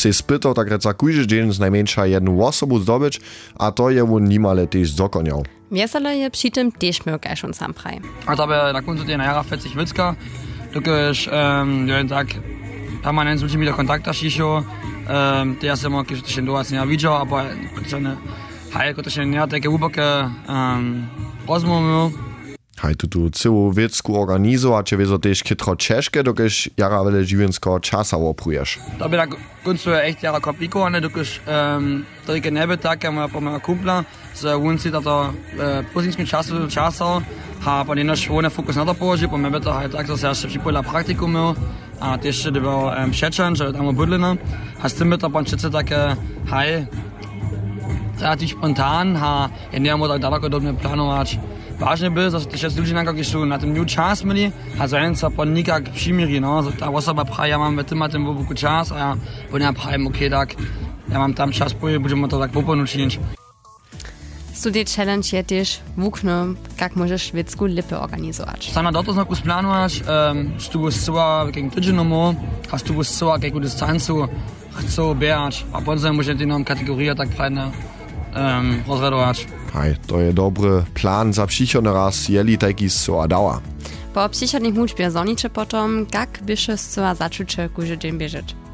chce spytał tak reca kujży dzień z najmniejsza jedną osobą zdobyć, a to je on nimale też zakoniał. Wiesele je przy tym też miał kajszą sam praj. A to by na końcu tej najara 40 wycka, dokiż tak permanent z ludźmi do kontakta sziszo, to ja sam jakieś to się do was nie widział, aber to się nie takie głębokie rozmowy. Haj tu całą wiecku organizować, wieso też kitro ciężkie, dokiż jara wiele żywienskiego czasa oprujesz. To by na końcu echt jara komplikowane, dokiż to nie by tak, jak po mojego kumpla, że on si to później czasu, a po nienoż on fokus na to położy, po mnie by to halt tak, że jeszcze przypojila praktikum miał, a też się było przeczan, że tam obudlina, a z tym by to pan wszyscy takie, hej, relativ spontan, a ja nie mam tak daleko do mnie planować. Ważne by, że też jest ludzie na tym new czas mieli, a zanim co po nikak przymiri, no, że ta osoba prawie, ja mam w tym boku czas, a ja powiem prawie, okej, tak, ja mam tam czas, będziemy to tak poponuczyć. Studier challenge je też wukno, jak możesz szwedzku lipy organizować. Sana do to znowu splanować, że tu jest cała gegen tydzień nomo, a tu jest cała jaką dystansu chcą bierać, a potem możemy tę kategorię tak fajnie rozredować. Hej, to je dobry plan za przychodny raz, jeli taki so dała. Po przychodnych muczbie zonicze potom, jak bysze zcela zaczucie kurzy dzień bieżeć.